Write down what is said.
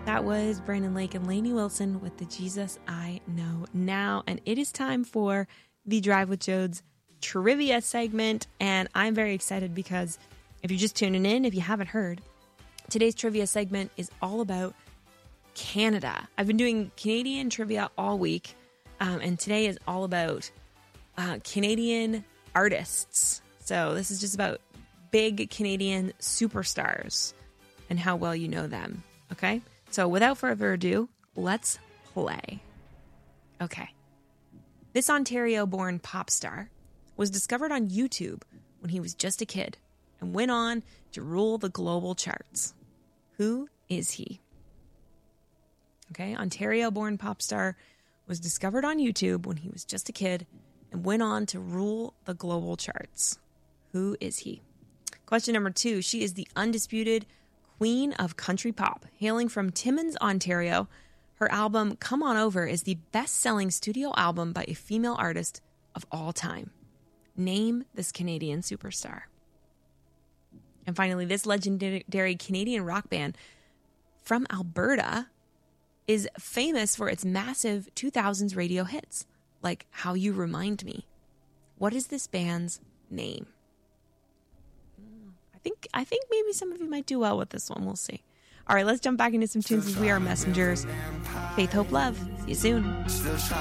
That was Brandon Lake and Lainey Wilson with the Jesus I Know Now. And it is time for the Drive with Jodes trivia segment. And I'm very excited because if you're just tuning in, if you haven't heard, today's trivia segment is all about Canada. I've been doing Canadian trivia all week. And today is all about Canadian artists. So this is just about big Canadian superstars and how well you know them. Okay? So without further ado, let's play. Okay. This Ontario-born pop star was discovered on YouTube when he was just a kid and went on to rule the global charts. Who is he? Okay, Ontario-born pop star was discovered on YouTube when he was just a kid and went on to rule the global charts. Who is he? Question number 2. She is the undisputed queen of country pop. Hailing from Timmins, Ontario, her album Come On Over is the best-selling studio album by a female artist of all time. Name this Canadian superstar. And finally, this legendary Canadian rock band from Alberta is famous for its massive 2000s radio hits, like How You Remind Me. What is this band's name? I think maybe some of you might do well with this one. We'll see. All right, let's jump back into some tunes as we are messengers. Faith, hope, love. See you soon.